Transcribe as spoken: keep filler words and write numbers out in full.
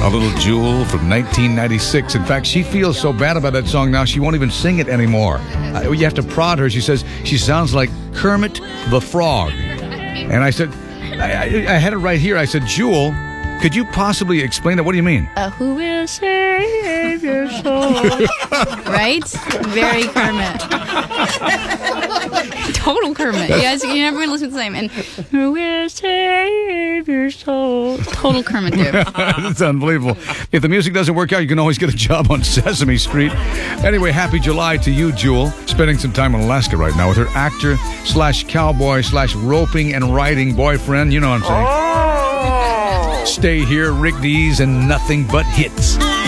A little Jewel from nineteen ninety-six. In fact, she feels so bad about that song now, she won't even sing it anymore. Uh, you have to prod her. She says she sounds like Kermit the Frog. And I said, I, I, I had it right here. I said, Jewel, could you possibly explain that? What do you mean? Uh, who will save your soul? Right? Very Kermit. Total Kermit. You guys, you're never going to listen to the same. And who will save your soul? Total Kermit there. That's unbelievable. If the music doesn't work out, you can always get a job on Sesame Street. Anyway, happy July to you, Jewel. Spending some time in Alaska right now with her actor slash cowboy slash roping and riding boyfriend. You know what I'm saying. Oh. Stay here, Rick Dees, and nothing but hits.